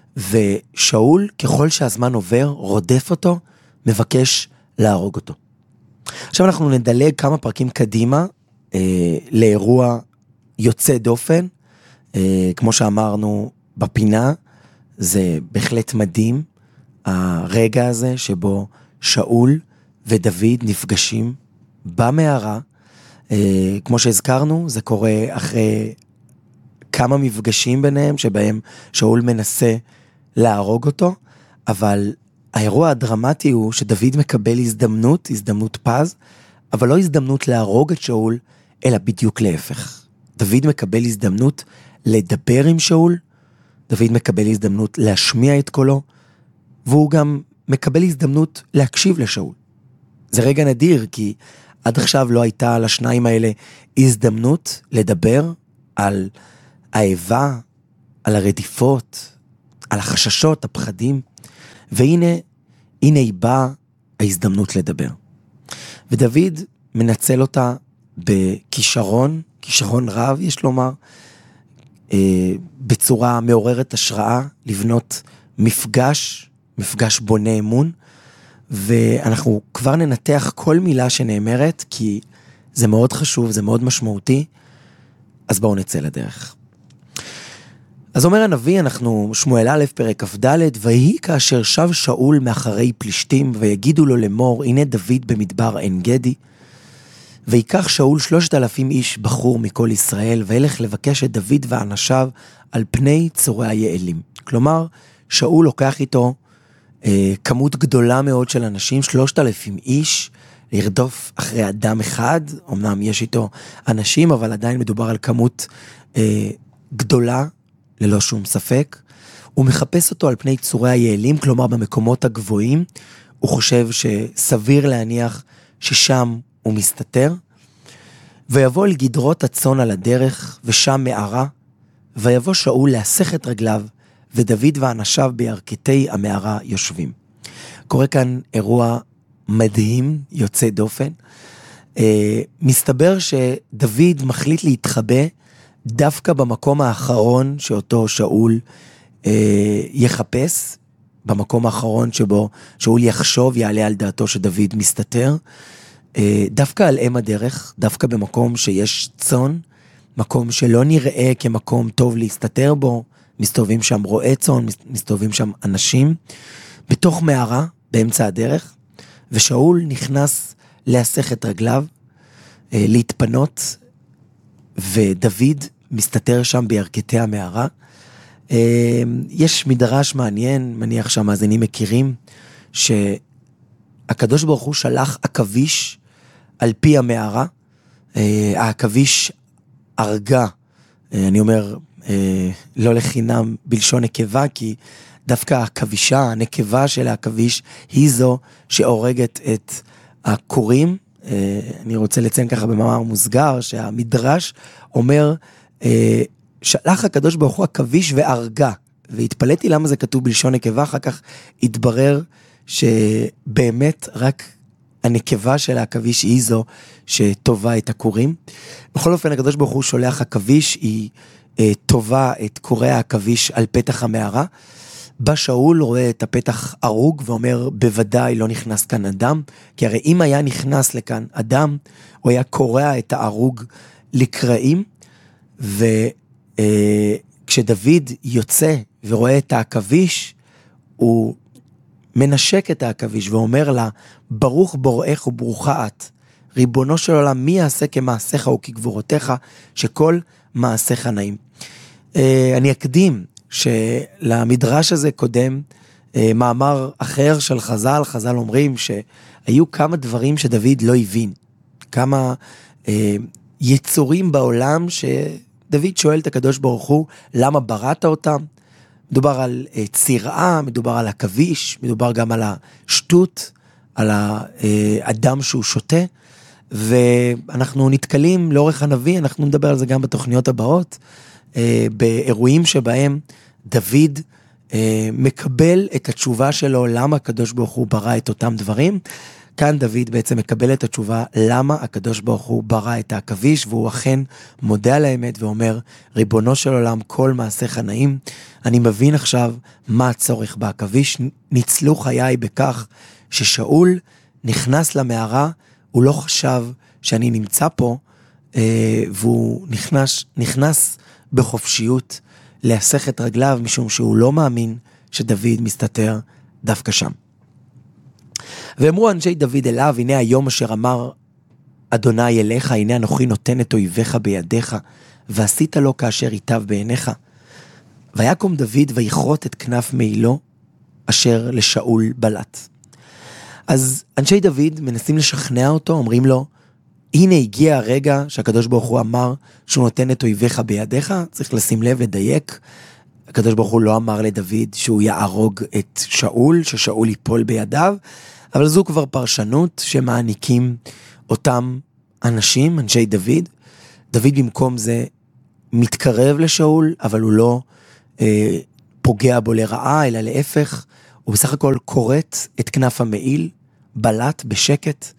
ושאול, ככל שהזמן עובר, רודף אותו, מבקש להרוג אותו. עכשיו אנחנו נדלג כמה פרקים קדימה, לאירוע יוצא דופן, כמו שאמרנו בפינה, זה בהחלט מדהים, הרגע הזה שבו שאול ודוד נפגשים במערה, כמו שהזכרנו, זה קורה אחרי כמה מפגשים ביניהם, שבהם שאול מנסה להרוג אותו, אבל האירוע הדרמטי הוא שדוד מקבל הזדמנות פז, אבל לא הזדמנות להרוג את שאול, אלא בדיוק להפך. דוד מקבל הזדמנות לדבר עם שאול, דוד מקבל הזדמנות להשמיע את קולו, והוא גם מקבל הזדמנות להקשיב לשאול. זה רגע נדיר, כי עד עכשיו לא הייתה לשניים האלה הזדמנות לדבר על האיבה, על הרדיפות, על החששות, הפחדים, והנה היא באה ההזדמנות לדבר. ודוד מנצל אותה בכישרון רב, יש לומר, בצורה מעוררת השראה, לבנות מפגש בונה אמון, ואנחנו כבר ננתח כל מילה שנאמרת, כי זה מאוד חשוב, זה מאוד משמעותי, אז בואו נצא לדרך. אז אומר הנביא, אנחנו שמואל א' פרק כ"ד, ויהי כאשר שב שאול מאחרי פלישתים, ויגידו לו לאמור, הנה דוד במדבר עין גדי, ויקח שאול 3,000 איש בחור מכל ישראל, וילך לבקש את דוד ואנשיו על פני צורי היעלים. כלומר, שאול לוקח איתו כמות גדולה מאוד של אנשים, 3,000 איש, לרדוף אחרי אדם אחד, אמנם יש איתו אנשים, אבל עדיין מדובר על כמות גדולה, ללא שום ספק. הוא מחפש אותו על פני צורי היעלים, כלומר במקומות הגבוהים, הוא חושב שסביר להניח ששם הוא מסתתר, ויבוא לגדרות הצאן על הדרך, ושם מערה, ויבוא שאול להסך את רגליו, ודוד ואנשיו בירכתי המערה יושבים. קורה כאן אירוע מדהים, יוצא דופן. מסתבר שדוד מחליט להתחבא, דווקא במקום האחרון שאותו שאול יחפש, במקום האחרון שבו שאול יחשוב, יעלה על דעתו שדוד מסתתר, דווקא על אם הדרך, דווקא במקום שיש צאן, מקום שלא נראה כמקום טוב להסתתר בו, מסתובבים שם רועי צאן, מסתובבים שם אנשים, בתוך מערה, באמצע הדרך, ושאול נכנס להסך את רגליו, להתפנות, ודוד מסתתר שם בירכתי המערה. יש מדרש מעניין, מניח שהמאזינים מכירים, שהקדוש ברוך הוא שלח עכביש על פי המערה, העכביש הרגה, אני אומר לא לחינם בלשון נקבה, כי דווקא העכבישה, הנקבה של העכביש, היא זו שהורגת את הקוראים. אני רוצה לציין ככה במאמר מוסגר, שהמדרש אומר, שלח הקדוש ברוך הוא עכביש והרגה, והתפלאתי למה זה כתוב בלשון נקבה, אחר כך התברר שבאמת רק הנקבה של העכביש היא זו שטובה את הכורים. בכל אופן, הקדוש ברוך הוא שולח עכביש, היא טובה את קורי העכביש על פתח המערה. בא שאול רואה את הפתח ארוג ואומר, בוודאי לא נכנס כאן אדם, כי הרי אם היה נכנס לכאן אדם, הוא היה קורע את הארוג לקרעים, וכשדוד יוצא ורואה את העכביש, הוא מנשק את העכביש ואומר לה, ברוך בוראך וברוכה את, ריבונו של עולם, מי יעשה כמעשיך וכגבורותיך, שכל מעשיך נעים. אני אקדים שלמדרש הזה קודם מאמר אחר של חז"ל. חז"ל אומרים שהיו כמה דברים שדוד לא הבין, כמה יצורים בעולם שדוד שואל את הקדוש ברוך הוא, למה בראת אותם? מדובר על צירעה, מדובר על עכביש, מדובר גם על השטות, על האדם שהוא שותה, ואנחנו נתקלים לאורך הנביא, אנחנו נדבר על זה גם בתוכניות הבאות, באירועים שבהם דוד מקבל את התשובה שלו, למה הקדוש ברוך הוא ברא את אותם דברים. כאן דוד בעצם מקבל את התשובה, למה הקדוש ברוך הוא ברא את העכביש, והוא אכן מודה על האמת ואומר, ריבונו של עולם, כל מעשיך נעים. אני מבין עכשיו מה הצורך בעכביש. ניצלו חיי בכך ששאול נכנס למערה, הוא לא חשב שאני נמצא פה, והוא נכנס בחופשיות להסך את רגליו, משום שהוא לא מאמין שדוד מסתתר דווקא שם. ואמרו אנשי דוד אליו, הנה היום אשר אמר אדוני אליך, הנה אנוכי נותן את אויביך בידיך, ועשית לו כאשר ייטב בעיניך. ויקום דוד ויכרות את כנף מעילו, אשר לשאול בלט. אז אנשי דוד מנסים לשכנע אותו, אומרים לו, הנה הגיע הרגע שהקדוש ברוך הוא אמר שהוא נותן את אויביך בידיך, צריך לשים לב, לדייק. הקדוש ברוך הוא לא אמר לדוד שהוא יהרוג את שאול, ששאול ייפול בידיו, אבל זו כבר פרשנות שמעניקים אותם אנשים, אנשי דוד. דוד במקום זה מתקרב לשאול, אבל הוא לא פוגע בו לרעה, אלא להפך, הוא בסך הכל קורט את כנף המעיל, בלט בשקט,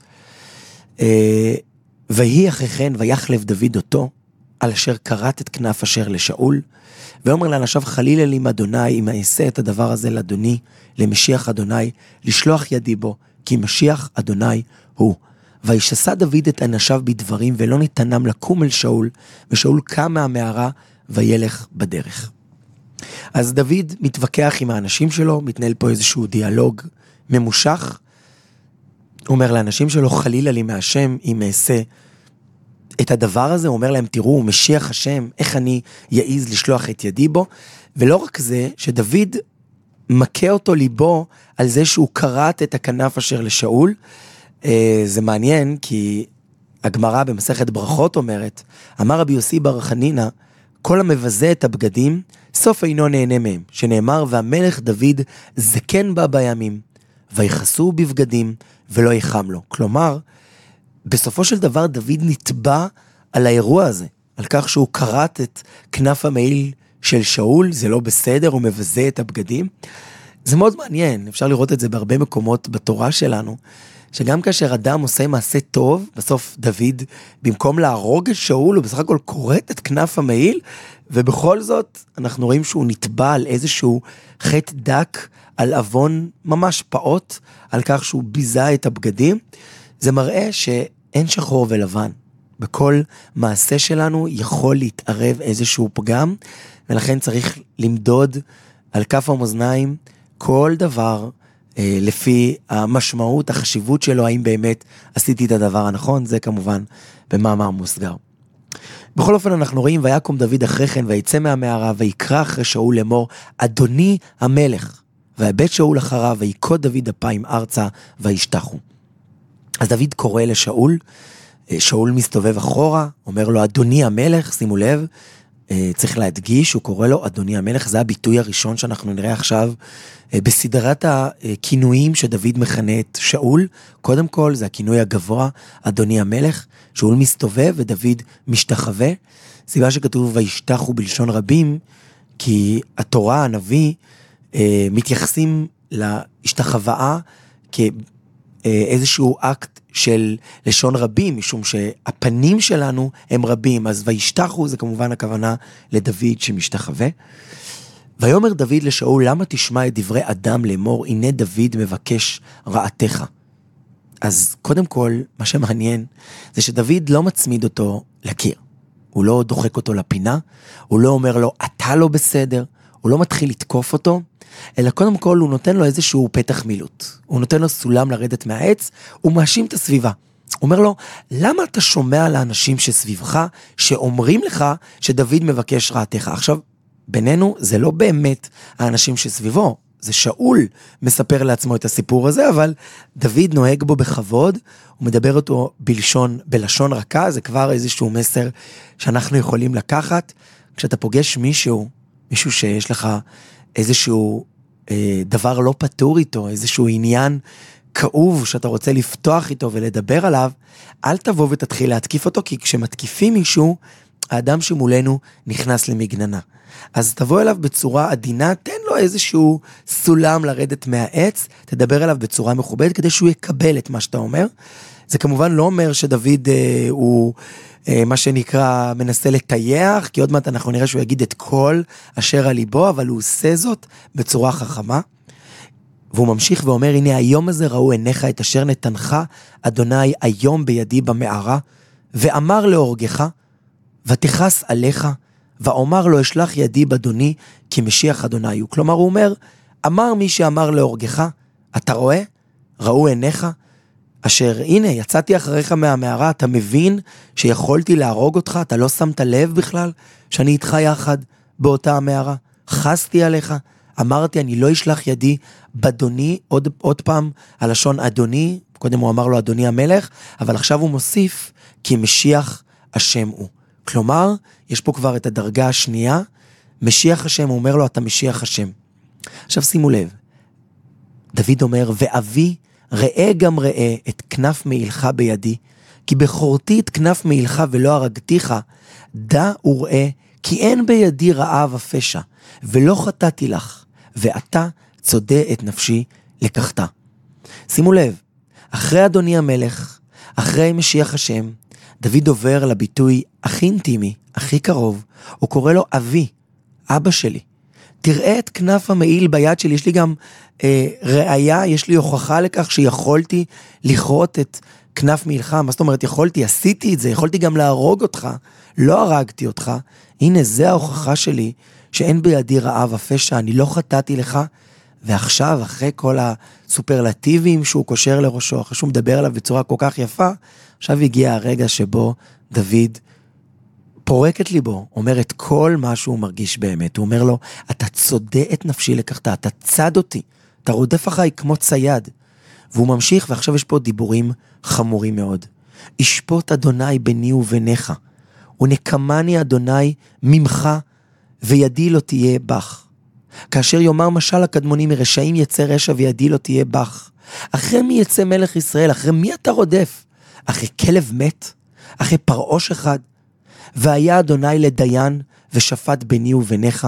ויהי אחרי כן ויחלב דוד אותו, על אשר קראת את כנף אשר לשאול, ואומר לאנשיו, חלילה לי אדוני, אם אעשה את הדבר הזה לאדוני, למשיח אדוני, לשלוח ידי בו, כי משיח אדוני הוא. וישסע דוד את אנשיו בדברים, ולא ניתנם לקום אל שאול, ושאול קם מהמערה, וילך בדרך. אז דוד מתווכח עם האנשים שלו, מתנהל פה איזשהו דיאלוג ממושך, הוא אומר לאנשים שלו, חלילה לי מהשם, אם אעשה את הדבר הזה, הוא אומר להם, תראו, משיח השם, איך אני יעיז לשלוח את ידי בו, ולא רק זה, שדוד מכה אותו ליבו, על זה שהוא קראת את הכנף אשר לשאול. זה מעניין, כי הגמרא במסכת ברכות אומרת, אמר רבי יוסי בר חנינא, כל המבזה את הבגדים, סוף אינו נהנה מהם, שנאמר, והמלך דוד זקן בה בימים, ויחסו בבגדים, ולא יחם לו. כלומר, בסופו של דבר דוד נתבע על האירוע הזה, על כך שהוא קראת את כנף המעיל של שאול, זה לא בסדר, הוא מבזה את הבגדים. זה מאוד מעניין, אפשר לראות את זה בהרבה מקומות בתורה שלנו, שגם כאשר אדם עושה מעשה טוב, בסוף דוד, במקום להרוג את שאול, הוא בסך הכל קורט את כנף המעיל, ובכל זאת אנחנו רואים שהוא נתבע על איזשהו חטא דק, על אבון ממש פעוט, על כך שהוא ביזה את הבגדים. זה מראה שאין שחור ולבן. בכל מעשה שלנו יכול להתערב איזשהו פגם, ולכן צריך למדוד על כף המאזניים כל דבר, לפי המשמעות, החשיבות שלו, האם באמת עשיתי את הדבר הנכון, זה כמובן במאמר מוסגר. בכל אופן אנחנו רואים, ויקום דוד אחרי כן, ויצא מהמערה, ויקרא אחרי שאול לאמור, אדוני המלך, והבט שאול אחריו, ויקוד דוד אפיים ארצה, וישתחו. אז דוד קורא לשאול, שאול מסתובב אחורה, אומר לו, אדוני המלך, שימו לב, צריך להדגיש, הוא קורא לו אדוני המלך, זה הביטוי הראשון שאנחנו נראה עכשיו, בסדרת הכינויים שדוד מכנה את שאול. קודם כל זה הכינוי הגבוה, אדוני המלך. שאול מסתובב ודוד משתחווה. סיבה שכתוב וישתחו בלשון רבים, כי התורה, הנביא, מתייחסים להשתחוואה כאיזשהו אקט של לשון רבים, משום שהפנים שלנו הם רבים, אז וישתחו זה כמובן הכוונה לדוד שמשתחווה. ויאמר דוד לשאול, למה תשמע את דברי אדם לאמור, הנה דוד מבקש רעתך. אז קודם כל, מה שמעניין, זה שדוד לא מצמיד אותו לקיר. הוא לא דוחק אותו לפינה, הוא לא אומר לו, אתה לא בסדר, הוא לא מתחיל לתקוף אותו, אלא קודם כל הוא נותן לו איזשהו פתח מילוט. הוא נותן לו סולם לרדת מהעץ, הוא מאשים את הסביבה. הוא אומר לו, למה אתה שומע לאנשים שסביבך, שאומרים לך שדוד מבקש רעתך? עכשיו, בינינו זה לא באמת האנשים שסביבו, זה שאול מספר לעצמו את הסיפור הזה, אבל דוד נוהג בו בכבוד, הוא מדבר אותו בלשון רכה, זה כבר איזשהו מסר שאנחנו יכולים לקחת. כשאתה פוגש מישהו שיש לך איזשהו דבר לא פתור איתו, איזשהו עניין כאוב שאתה רוצה לפתוח איתו ולדבר עליו, אל תבוא ותתחיל להתקיף אותו, כי כשמתקיפים מישהו, האדם שמולנו נכנס למגננה. אז תבוא אליו בצורה עדינה, תן לו איזשהו סולם לרדת מהעץ, תדבר אליו בצורה מכובדת, כדי שהוא יקבל את מה שאתה אומר. זה כמובן לא אומר שדוד הוא מה שנקרא מנסה לטייח, כי עוד מעט אנחנו נראה שהוא יגיד את כל אשר על ליבו, אבל הוא עושה זאת בצורה חכמה. והוא ממשיך ואומר, הנה היום הזה ראו עיניך את אשר נתנך, אדוני היום בידי במערה, ואמר להורגך, ותכס עליך, ואומר לו, אשלח ידי בדוני, כי משיח אדוני הוא. כלומר, הוא אומר, אמר מי שאמר להורגך, אתה רואה? ראו עיניך, אשר הנה, יצאתי אחריך מהמערה, אתה מבין שיכולתי להרוג אותך, אתה לא שמת לב בכלל, שאני איתך יחד באותה המערה, חסתי עליך, אמרתי, אני לא אשלח ידי בדוני, עוד פעם, הלשון אדוני, קודם הוא אמר לו אדוני המלך, אבל עכשיו הוא מוסיף, כי משיח השם הוא. כלומר, יש פה כבר את הדרגה השנייה, משיח השם, הוא אומר לו, אתה משיח השם. עכשיו שימו לב, דוד אומר, ואבי ראה גם ראה את כנף מעילך בידי, כי בחורתי את כנף מעילך ולא הרגתיך, דע וראה, כי אין בידי רעה ופשע, ולא חטאתי לך, ואתה צודה את נפשי לקחתה. שימו לב, אחרי אדוני המלך, אחרי משיח השם, דוד עובר לביטוי הכי אינטימי, הכי קרוב, הוא קורא לו אבי, אבא שלי. תראה את כנף המעיל ביד שלי, יש לי גם ראיה, יש לי הוכחה לכך שיכולתי לכרות את כנף מעילך, מה זאת אומרת, עשיתי את זה, יכולתי גם להרוג אותך, לא הרגתי אותך, הנה זה ההוכחה שלי, שאין בידי רעה ופשע, אני לא חטאתי לך, ועכשיו אחרי כל הסופרלטיבים שהוא קושר לראשו, אחרי שהוא מדבר עליו בצורה כל כך יפה, עכשיו הגיע הרגע שבו דוד פורק את ליבו, אומר את כל מה שהוא מרגיש באמת, הוא אומר לו, אתה צודה את נפשי לקחתה, אתה צד אותי, אתה רודף אחרי כמו צייד, והוא ממשיך, ועכשיו יש פה דיבורים חמורים מאוד, ישפוט אדוני ביני וביניך, ונקמני אדוני ממך, וידי לא תהיה בך, כאשר יאמר משל הקדמוני מרשעים יצא רשע וידי לא תהיה בך, אחרי מי יצא מלך ישראל, אחרי מי אתה רודף? אחרי כלב מת, אחרי פרעוש אחד, והיה אדוני לדיין ושפט ביני וביניך,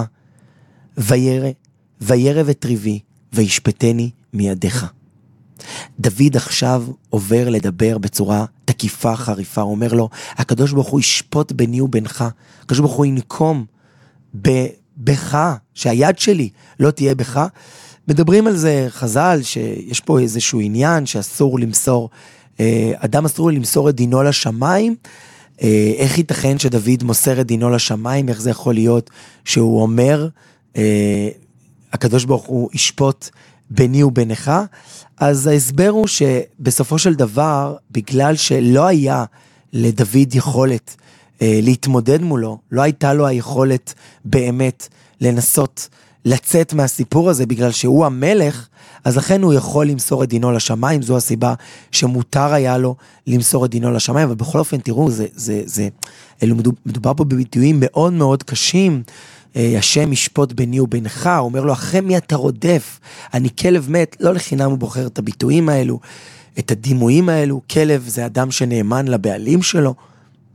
וירא את ריבי וישפטני מידיך. דוד עכשיו עובר לדבר בצורה תקיפה חריפה, הוא אומר לו, הקדוש ברוך הוא ישפוט ביני ובינך, הקדוש ברוך הוא ינקום בך, שהיד שלי לא תהיה בך. מדברים על זה חז"ל, שיש פה איזשהו עניין שאסור למסור, אדם אסור למסור את דינו לשמיים, איך ייתכן שדוד מוסר את דינו לשמיים, איך זה יכול להיות שהוא אומר, הקדוש ברוך הוא ישפוט ביני ובינך, אז ההסבר הוא שבסופו של דבר, בגלל שלא היה לדוד יכולת להתמודד מולו, לא הייתה לו היכולת באמת לנסות לצאת מהסיפור הזה, בגלל שהוא המלך, אז לכן הוא יכול למסור את דינו לשמיים, זו הסיבה שמותר היה לו למסור את דינו לשמיים, אבל בכל אופן תראו, מדובר פה בביטויים מאוד מאוד קשים, השם ישפוט ביני ובינך, הוא אומר לו, אחרי מי אתה רודף? אני כלב מת, לא לחינם הוא בוחר את הביטויים האלו, את הדימויים האלו, כלב זה אדם שנאמן לבעלים שלו,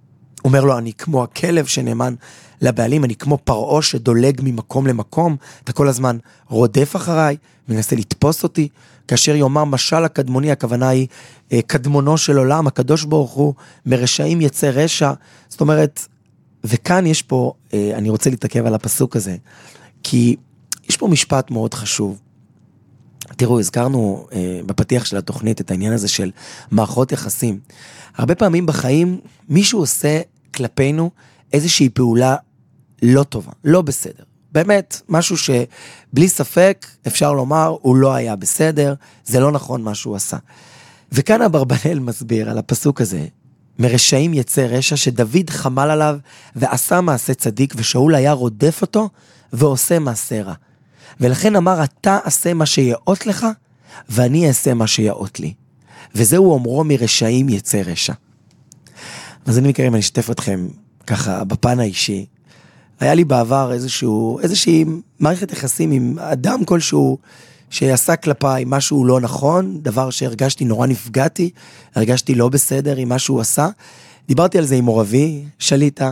אומר לו, אני כמו הכלב שנאמן לבעלים, אני כמו פרעה שדולג ממקום למקום, אתה כל הזמן רודף אחריי, מנסה לתפוס אותי, כאשר יאמר משל הקדמוני, הכוונה היא קדמונו של עולם, הקדוש ברוך הוא, מרשעים יצא רשע, זאת אומרת, וכאן יש פה, אני רוצה להתעכב על הפסוק הזה, כי יש פה משפט מאוד חשוב. תראו, הזכרנו בפתיח של התוכנית את העניין הזה של מערכות יחסים. הרבה פעמים בחיים מישהו עושה כלפינו איזושהי פעולה לא טובה, לא בסדר. באמת, משהו שבלי ספק אפשר לומר, הוא לא היה בסדר, זה לא נכון מה שהוא עשה. וכאן אברבנאל מסביר על הפסוק הזה, מרשעים יצא רשע שדוד חמל עליו ועשה מעשה צדיק, ושאול היה רודף אותו ועושה מעשה רע. ולכן אמר, אתה עשה מה שיאות לך, ואני אעשה מה שיאות לי. וזהו אומרו, מרשעים יצא רשע. אז אני מכירים, אני אשתף אתכם ככה בפן האישי. היה לי בעבר איזושהי מערכת יחסים עם אדם כלשהו, שעשה כלפיי משהו לא נכון, דבר שהרגשתי נורא נפגעתי, הרגשתי לא בסדר עם מה שהוא עשה. דיברתי על זה עם מורבי, שליטה,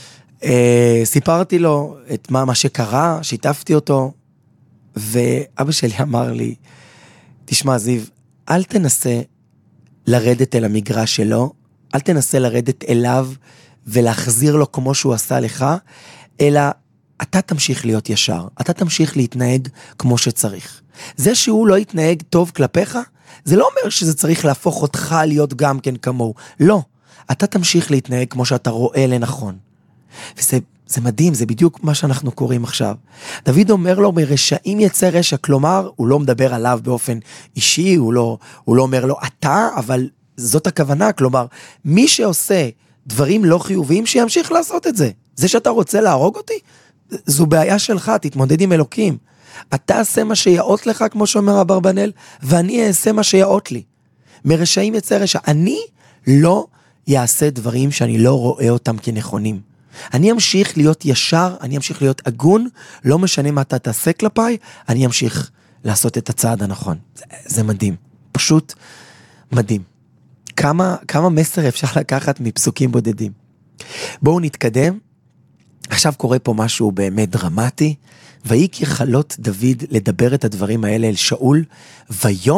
סיפרתי לו את מה שקרה, שיתפתי אותו, ואבא שלי אמר לי, תשמע זיו, אל תנסה לרדת אל המגרש שלו, אל תנסה לרדת אליו ולהחזיר לו כמו שהוא עשה לך, אלא אתה תמשיך להיות ישר, אתה תמשיך להתנהג כמו שצריך. זה שהוא לא יתנהג טוב כלפיך, זה לא אומר שזה צריך להפוך אותך להיות גם כן כמוהו. לא, אתה תמשיך להתנהג כמו שאתה רואה לנכון. וזה מדהים, זה בדיוק מה שאנחנו קוראים עכשיו. דוד אומר לו, מרשעים יצא רשע, כלומר, הוא לא מדבר עליו באופן אישי, הוא לא אומר לו, אתה, אבל זאת הכוונה, כלומר, מי שעושה דברים לא חיוביים, שימשיך לעשות את זה. זה שאתה רוצה להרוג אותי, זו בעיה שלך, תתמודד עם אלוקים. אתה עשה מה שיאות לך, כמו שאומר אברבנאל, ואני אעשה מה שיאות לי. מרשעים יצא רשע. אני לא יעשה דברים שאני לא רואה אותם כנכונים. אני אמשיך להיות ישר, אני אמשיך להיות הגון, לא משנה מה אתה תעשה כלפיי, אני אמשיך לעשות את הצעד הנכון. זה מדהים, פשוט מדהים. כמה מסר אפשר לקחת מפסוקים בודדים. בואו נתקדם. עכשיו קורה פה משהו באמת דרמטי, ויהי ככלות דוד לדבר את הדברים האלה אל שאול, ויום